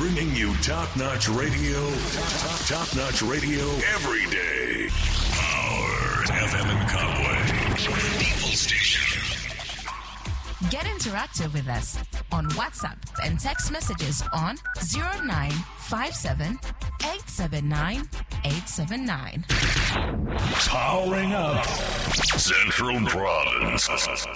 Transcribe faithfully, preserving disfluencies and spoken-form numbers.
Bringing you top-notch radio, top, top, top-notch radio every day. Power F M in Conway. People Station. Get interactive with us on WhatsApp and text messages on zero nine five seven, eight seven nine, eight seven nine. Powering up Central Province.